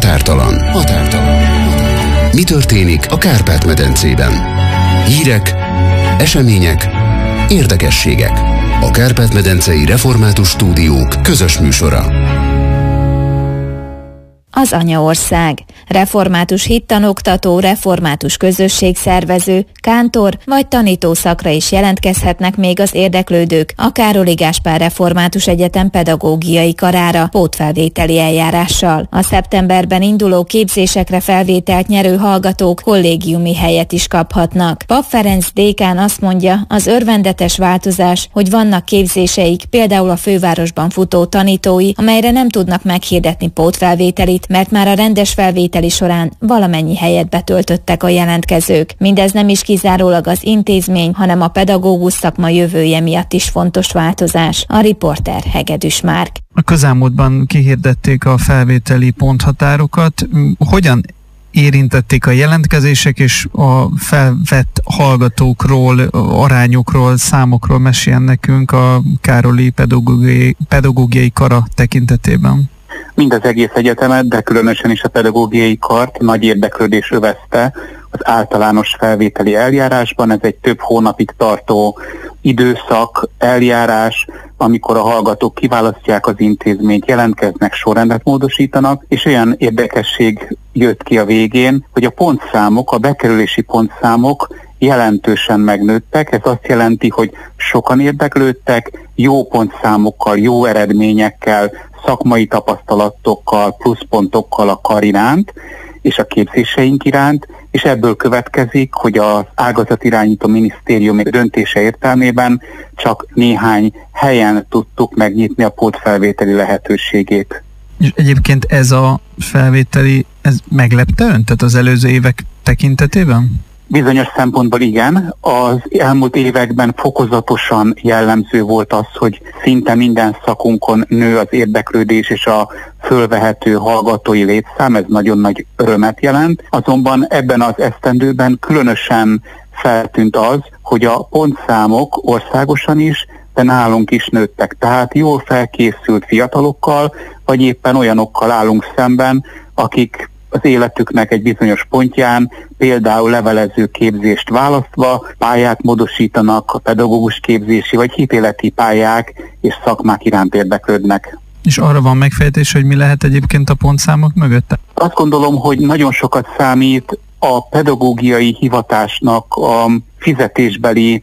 Határtalan. Mi történik a Kárpát-medencében? Hírek, események, érdekességek. A Kárpát-medencei Református Stúdiók közös műsora. Az anyaország. Református hittanoktató, református közösségszervező, kántor vagy tanítószakra is jelentkezhetnek még az érdeklődők a Károli Gáspár Református Egyetem pedagógiai karára pótfelvételi eljárással. A szeptemberben induló képzésekre felvételt nyerő hallgatók kollégiumi helyet is kaphatnak. Papp Ferenc dékán azt mondja, az örvendetes változás, hogy vannak képzéseik, például a fővárosban futó tanítói, amelyre nem tudnak meghirdetni pótfelvételit, mert már a rendes felvételi során valamennyi helyet betöltöttek a jelentkezők. Mindez nem is kizárólag az intézmény, hanem a pedagógus szakma jövője miatt is fontos változás. A riporter Hegedűs Márk. A közelmúltban kihirdették a felvételi ponthatárokat. Hogyan érintették a jelentkezések és a felvett hallgatókról, arányokról, számokról meséljen nekünk a Károli pedagógiai kara tekintetében? Mind az egész egyetemet, de különösen is a pedagógiai kart nagy érdeklődés övezte az általános felvételi eljárásban. Ez egy több hónapig tartó időszak, eljárás, amikor a hallgatók kiválasztják az intézményt, jelentkeznek, sorrendet módosítanak, és olyan érdekesség jött ki a végén, hogy a pontszámok, a bekerülési pontszámok jelentősen megnőttek. Ez azt jelenti, hogy sokan érdeklődtek, jó pontszámokkal, jó eredményekkel, szakmai tapasztalatokkal, pluszpontokkal a kar iránt, és a képzéseink iránt, és ebből következik, hogy az ágazatirányító minisztérium döntése értelmében csak néhány helyen tudtuk megnyitni a pótfelvételi lehetőségét. És egyébként ez a felvételi, ez meglepte ön, tehát az előző évek tekintetében? Bizonyos szempontból igen. Az elmúlt években fokozatosan jellemző volt az, hogy szinte minden szakunkon nő az érdeklődés és a fölvehető hallgatói létszám, ez nagyon nagy örömet jelent. Azonban ebben az esztendőben különösen feltűnt az, hogy a pontszámok országosan is, de nálunk is nőttek. Tehát jól felkészült fiatalokkal, vagy éppen olyanokkal állunk szemben, akik az életüknek egy bizonyos pontján, például levelező képzést választva pályát módosítanak, a pedagógus képzési vagy hitéleti pályák és szakmák iránt érdeklődnek. És arra van megfejtés, hogy mi lehet egyébként a pontszámok mögött? Azt gondolom, hogy nagyon sokat számít a pedagógiai hivatásnak a fizetésbeli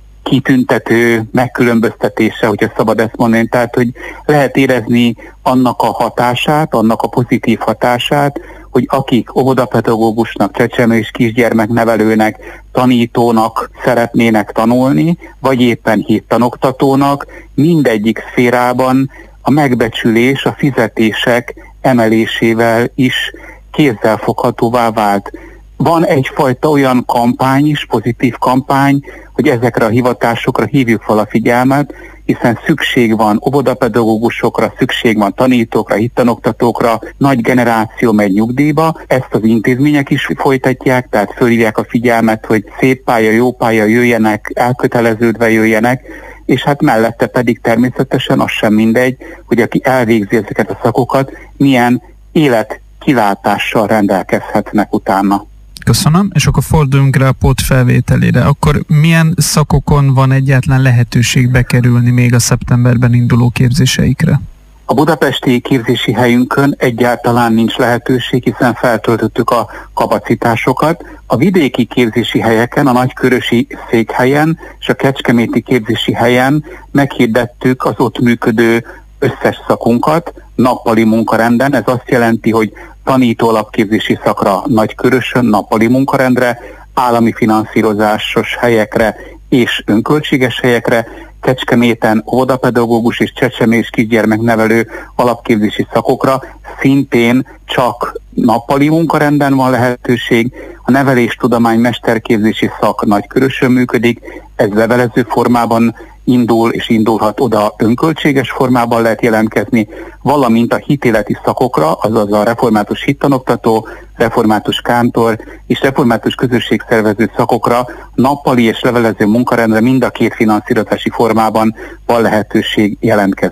kitüntető megkülönböztetése, hogyha szabad ezt mondani. Tehát, hogy lehet érezni annak a hatását, annak a pozitív hatását, hogy akik óvodapedagógusnak, csecsemő és kisgyermeknevelőnek, tanítónak szeretnének tanulni, vagy éppen hittanoktatónak, mindegyik szférában a megbecsülés, a fizetések emelésével is kézzelfoghatóvá vált. Van egyfajta olyan kampány is, pozitív kampány, hogy ezekre a hivatásokra hívjuk fel a figyelmet, hiszen szükség van óvodapedagógusokra, szükség van tanítókra, hittanoktatókra, nagy generáció megy nyugdíjba, ezt az intézmények is folytatják, tehát fölhívják a figyelmet, hogy szép pálya, jó pálya, jöjjenek, elköteleződve jöjjenek, és hát mellette pedig természetesen az sem mindegy, hogy aki elvégzi ezeket a szakokat, milyen életkilátással rendelkezhetnek utána. Köszönöm, és akkor forduljunk rá a pótfelvételére. Akkor milyen szakokon van egyáltalán lehetőség bekerülni még a szeptemberben induló képzéseikre? A budapesti képzési helyünkön egyáltalán nincs lehetőség, hiszen feltöltöttük a kapacitásokat. A vidéki képzési helyeken, a nagykörösi székhelyen és a kecskeméti képzési helyen meghirdettük az ott működő összes szakunkat nappali munkarenden. Ez azt jelenti, hogy tanító alapképzési szakra Nagykörösön, nappali munkarendre, állami finanszírozásos helyekre és önköltséges helyekre, Kecskeméten óvodapedagógus és csecsemő és kisgyermeknevelő alapképzési szakokra szintén csak nappali munkarenden van lehetőség. A neveléstudomány mesterképzési szak Nagykörösön működik, ez levelező formában indul és indulhat oda, önköltséges formában lehet jelentkezni, valamint a hitéleti szakokra, azaz a református hittanoktató, református kántor és református közösségszervező szakokra nappali és levelező munkarendre mind a két finanszírozási formában van lehetőség jelentkezni.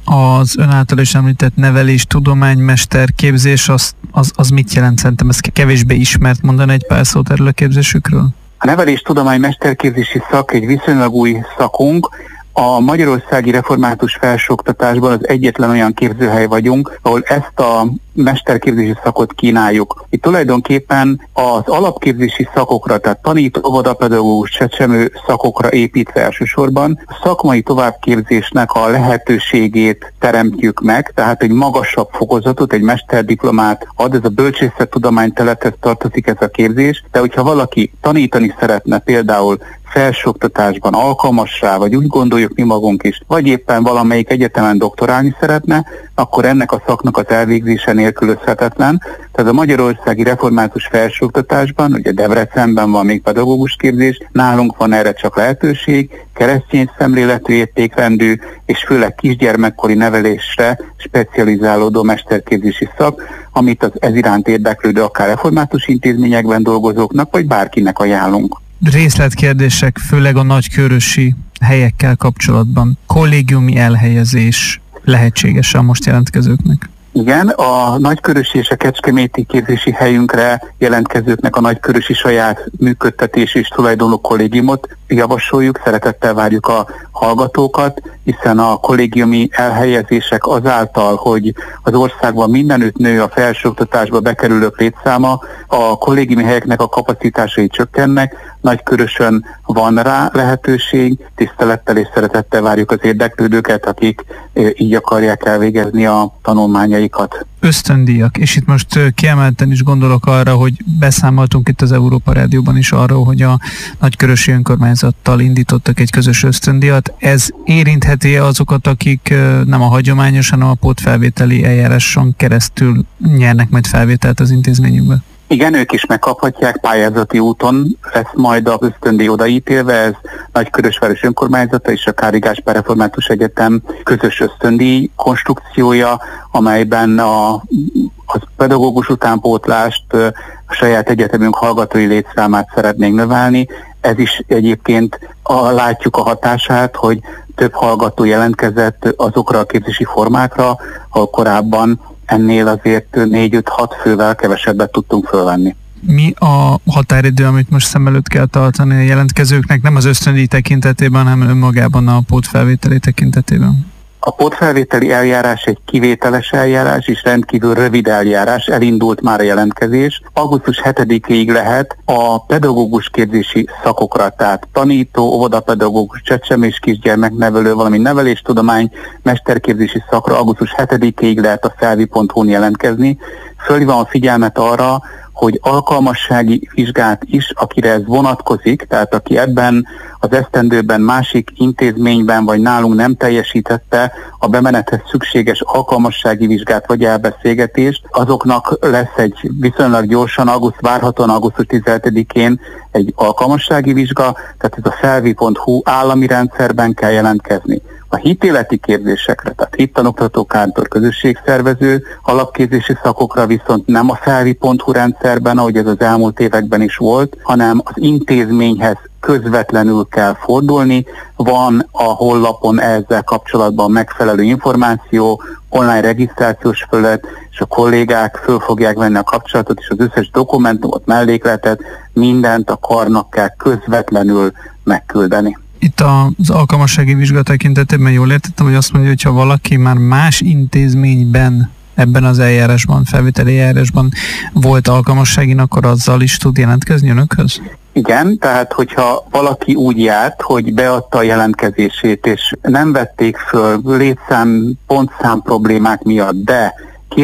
Az ön által is említett nevelés, tudomány, mesterképzés, az mit jelent? Szerintem ez kevésbé ismert, mondani egy pár szót erről a képzésükről? A nevelés, tudomány, mesterképzési szak egy viszonylag új szakunk. A magyarországi református felsőoktatásban az egyetlen olyan képzőhely vagyunk, ahol ezt a mesterképzési szakot kínáljuk. Itt tulajdonképpen az alapképzési szakokra, tehát tanító, óvodapedagógus, csecsemő szakokra építve elsősorban a szakmai továbbképzésnek a lehetőségét teremtjük meg, tehát egy magasabb fokozatot, egy mesterdiplomát ad, ez a bölcsészettudomány területhez tartozik ez a képzés, de hogyha valaki tanítani szeretne például felsőoktatásban alkalmas rá, vagy úgy gondoljuk mi magunk is, vagy éppen valamelyik egyetemen doktorálni szeretne, akkor ennek a szaknak az elvégzése nélkülözhetetlen. Tehát a magyarországi református felsőoktatásban, ugye Debrecenben van még pedagógus képzés, nálunk van erre csak lehetőség, keresztény szemléletű, értékrendű és főleg kisgyermekkori nevelésre specializálódó mesterképzési szak, amit az ez iránt érdeklődő akár református intézményekben dolgozóknak, vagy bárkinek ajánlunk. Részletkérdések, főleg a nagykőrösi helyekkel kapcsolatban. Kollégiumi elhelyezés lehetséges a most jelentkezőknek? Igen, a nagykörösi és a kecskeméti képzési helyünkre jelentkezőknek a nagykörösi saját működtetés és tulajdonló kollégiumot javasoljuk, szeretettel várjuk a hallgatókat, hiszen a kollégiumi elhelyezések azáltal, hogy az országban mindenütt nő a felsőoktatásba bekerülők létszáma, a kollégiumi helyeknek a kapacitásai csökkennek, Nagykörösön van rá lehetőség, tisztelettel és szeretettel várjuk az érdeklődőket, akik így akarják elvégezni a tanulmányaikat. Ösztöndíjak, és itt most kiemelten is gondolok arra, hogy beszámoltunk itt az Európa Rádióban is arról, hogy a Nagykörösi önkormányzattal indítottak egy közös ösztöndíjat. Ez érintheti azokat, akik nem a hagyományos, hanem a pótfelvételi eljáráson keresztül nyernek majd felvételt az intézményükbe? Igen, ők is megkaphatják, pályázati úton lesz majd az ösztöndíj odaítélve, ez Nagykörösváros önkormányzata és a Károly Gáspár Református Egyetem közös ösztöndíj konstrukciója, amelyben a pedagógus utánpótlást, a saját egyetemünk hallgatói létszámát szeretnénk növelni. Ez is egyébként látjuk a hatását, hogy több hallgató jelentkezett azokra a képzési formákra, ahol korábban ennél azért 4-5-6 fővel kevesebbet tudtunk fölvenni. Mi a határidő, amit most szem előtt kell tartani a jelentkezőknek, nem az ösztöndíj tekintetében, hanem önmagában a pótfelvételi tekintetében? A pótfelvételi eljárás egy kivételes eljárás és rendkívül rövid eljárás, elindult már a jelentkezés. Augusztus 7-ig lehet a pedagógus képzési szakokra, tehát tanító, óvodapedagógus, csecsemő és kisgyermeknevelő, valamint neveléstudomány, mesterképzési szakra augusztus 7-ig lehet a felvi.hu-n jelentkezni. Fölhívom a figyelmet arra, hogy alkalmassági vizsgát is, akire ez vonatkozik, tehát aki ebben az esztendőben másik intézményben vagy nálunk nem teljesítette a bemenethez szükséges alkalmassági vizsgát vagy elbeszélgetést, azoknak lesz egy viszonylag gyorsan, várhatóan augusztus 17-én egy alkalmassági vizsga, tehát ez a felvi.hu állami rendszerben kell jelentkezni. A hitéleti képzésekre, tehát hittanoktató, kántor, közösségszervező alapképzési szakokra viszont nem a felvi.hu rendszerben, ahogy ez az elmúlt években is volt, hanem az intézményhez közvetlenül kell fordulni. Van a honlapon ezzel kapcsolatban megfelelő információ, online regisztrációs felület, és a kollégák föl fogják venni a kapcsolatot, és az összes dokumentumot, mellékletet, mindent a karnak kell közvetlenül megküldeni. Itt az alkalmassági vizsga tekintetében jól értettem, hogy azt mondja, hogy ha valaki már más intézményben ebben az eljárásban, felvételi eljárásban volt alkalmasságin, akkor azzal is tud jelentkezni önökhöz? Igen, tehát hogyha valaki úgy járt, hogy beadta a jelentkezését, és nem vették föl létszám, pontszám problémák miatt, de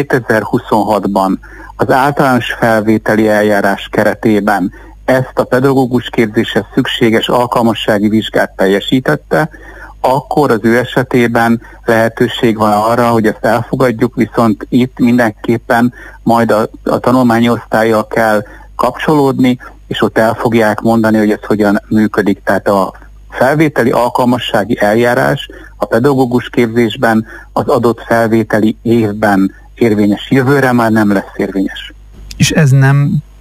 2026-ban az általános felvételi eljárás keretében ezt a pedagógus képzéshez szükséges alkalmassági vizsgát teljesítette, akkor az ő esetében lehetőség van arra, hogy ezt elfogadjuk, viszont itt mindenképpen majd a tanulmányi osztállyal kell kapcsolódni, és ott el fogják mondani, hogy ez hogyan működik. Tehát a felvételi alkalmassági eljárás a pedagógus képzésben az adott felvételi évben érvényes, jövőre már nem lesz érvényes. És ez nem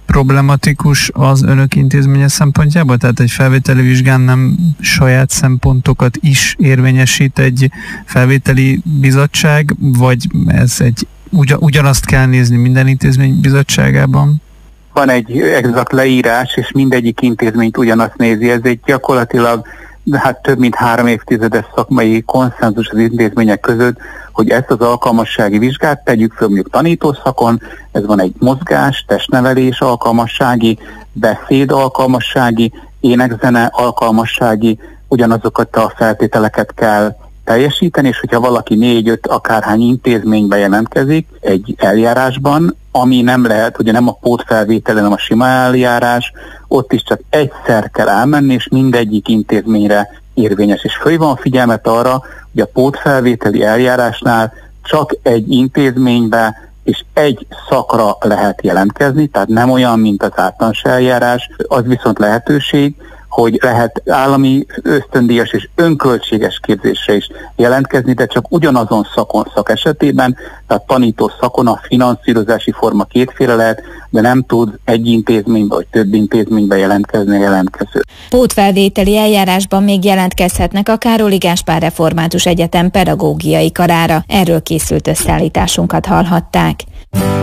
problematikus az önök intézménye szempontjából? Tehát egy felvételi vizsgán nem saját szempontokat is érvényesít egy felvételi bizottság, vagy ez ugyanazt kell nézni minden intézmény bizottságában? Van egy exakt leírás, és mindegyik intézményt ugyanazt nézi. Ez egy gyakorlatilag több mint 3 évtizedes szakmai konszenzus az intézmények között, hogy ezt az alkalmassági vizsgát tegyük föl mondjuk tanítószakon, ez van egy mozgás, testnevelés alkalmassági, beszéd alkalmassági, énekzene alkalmassági, ugyanazokat a feltételeket kell teljesíteni, és hogyha valaki 4-5 akárhány intézménybe jelentkezik egy eljárásban, ami nem lehet, ugye nem a pótfelvétel, hanem a sima eljárás, ott is csak egyszer kell elmenni, és mindegyik intézményre érvényes. És fölhívom a figyelmet arra, hogy a pótfelvételi eljárásnál csak egy intézménybe és egy szakra lehet jelentkezni, tehát nem olyan, mint az általános eljárás, az viszont lehetőség, hogy lehet állami ösztöndíjas és önköltséges képzésre is jelentkezni, de csak ugyanazon szak esetében, tehát tanító szakon a finanszírozási forma kétféle lehet, de nem tud egy intézménybe vagy több intézménybe jelentkezni a jelentkező. Pótfelvételi eljárásban még jelentkezhetnek a Károli Gáspár Református Egyetem pedagógiai karára. Erről készült összeállításunkat hallhatták.